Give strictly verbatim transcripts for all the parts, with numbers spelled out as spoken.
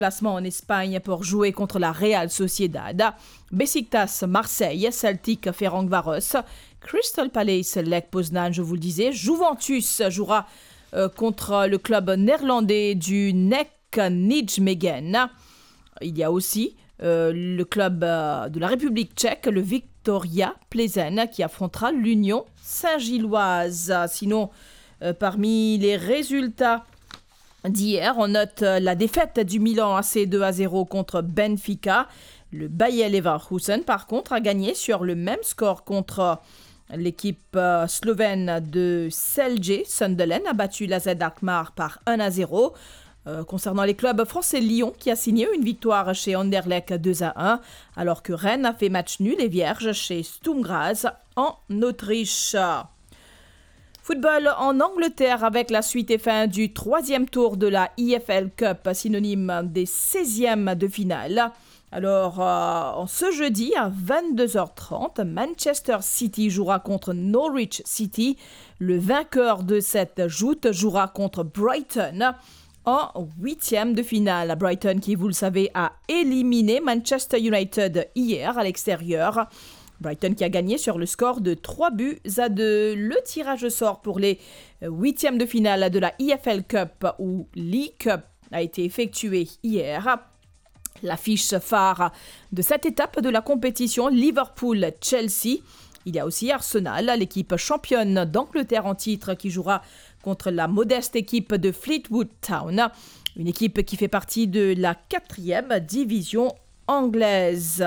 Placement en Espagne pour jouer contre la Real Sociedad. Besiktas, Marseille, Celtic, Ferencváros, Crystal Palace, Lech Poznan, je vous le disais. Juventus jouera euh, contre le club néerlandais du N E C Nijmegen. Il y a aussi euh, le club euh, de la République tchèque, le Viktoria Plzeň, qui affrontera l'Union Saint-Gilloise. Sinon, euh, parmi les résultats d'hier, on note la défaite du Milan A C deux à zéro contre Benfica. Le Bayer Leverkusen, par contre, a gagné sur le même score contre l'équipe slovène de Celje. Sunderland a battu l'A Z Alkmaar par un à zéro. Euh, concernant les clubs français, Lyon qui a signé une victoire chez Anderlecht deux à un, alors que Rennes a fait match nul et vierge chez Sturm Graz en Autriche. Football en Angleterre avec la suite et fin du troisième tour de la E F L Cup, synonyme des seizièmes de finale. Alors, euh, en ce jeudi à vingt-deux heures trente, Manchester City jouera contre Norwich City. Le vainqueur de cette joute jouera contre Brighton en huitième de finale. Brighton qui, vous le savez, a éliminé Manchester United hier à l'extérieur. Brighton qui a gagné sur le score de trois buts à deux. Le tirage au sort pour les huitièmes de finale de la E F L Cup ou League Cup a été effectué hier. L'affiche phare de cette étape de la compétition, Liverpool-Chelsea. Il y a aussi Arsenal, l'équipe championne d'Angleterre en titre qui jouera contre la modeste équipe de Fleetwood Town. Une équipe qui fait partie de la quatrième division anglaise.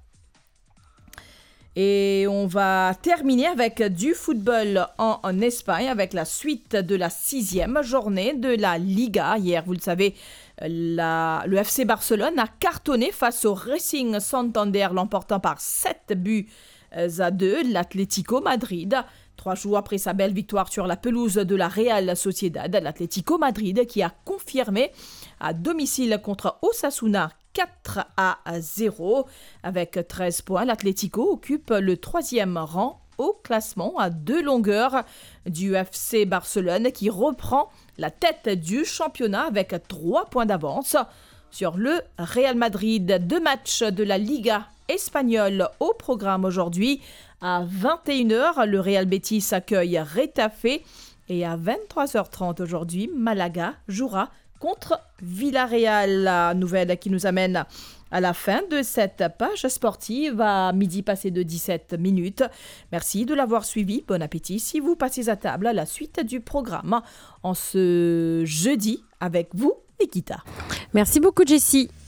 Et on va terminer avec du football en, en Espagne avec la suite de la sixième journée de la Liga. Hier, vous le savez, la, le F C Barcelone a cartonné face au Racing Santander, l'emportant par sept buts à deux. L'Atlético Madrid, trois jours après sa belle victoire sur la pelouse de la Real Sociedad, l'Atlético Madrid qui a confirmé à domicile contre Osasuna quatre à zéro. Avec treize points, l'Atlético occupe le troisième rang au classement à deux longueurs du F C Barcelone qui reprend la tête du championnat avec trois points d'avance sur le Real Madrid. Deux matchs de la Liga espagnole au programme aujourd'hui. À vingt et une heures, le Real Betis accueille Retafe et à vingt-trois heures trente aujourd'hui, Malaga jouera contre Villarreal. La nouvelle qui nous amène à la fin de cette page sportive à midi passé de dix-sept minutes. Merci de l'avoir suivi. Bon appétit si vous passez à table à la suite du programme en ce jeudi avec vous, Nikita. Merci beaucoup, Jessie.